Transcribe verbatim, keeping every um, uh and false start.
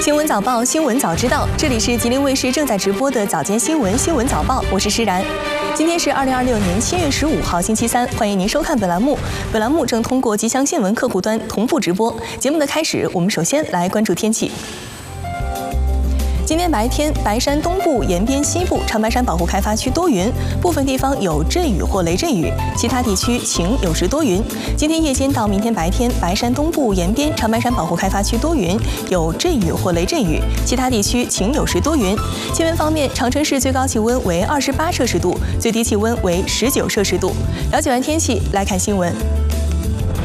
新闻早报，新闻早知道，这里是吉林卫视正在直播的早间新闻，新闻早报，我是施然。今天是二零二六年七月十五号，星期三，欢迎您收看本栏目。本栏目正通过吉祥新闻客户端同步直播。节目的开始，我们首先来关注天气。 今天白天，白山东部、延边西部、长白山保护开发区多云，部分地方有阵雨或雷阵雨，其他地区晴，有时多云。今天夜间到明天白天，白山东部、延边、长白山保护开发区多云，有阵雨或雷阵雨，其他地区晴，有时多云。气温方面，长春市最高气温为二十八摄氏度，最低气温为十九摄氏度。了解完天气，来看新闻。